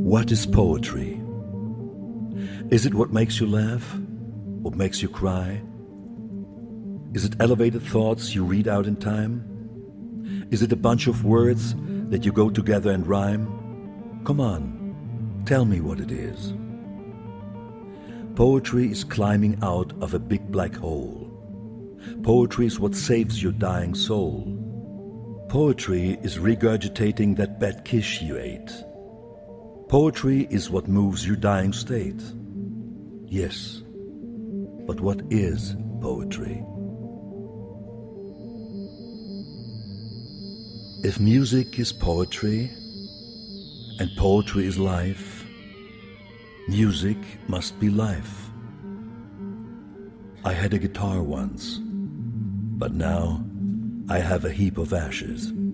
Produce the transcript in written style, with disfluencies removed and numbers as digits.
What is poetry? Is it what makes you laugh? What makes you cry? Is it elevated thoughts you read out in time? Is it a bunch of words that you go together and rhyme? Come on, tell me what it is. Poetry is climbing out of a big black hole. Poetry is what saves your dying soul. Poetry is regurgitating that bad kiss you ate. Poetry is what moves your dying state. Yes, but what is poetry? If music is poetry, and poetry is life, music must be life. I had a guitar once, but now I have a heap of ashes.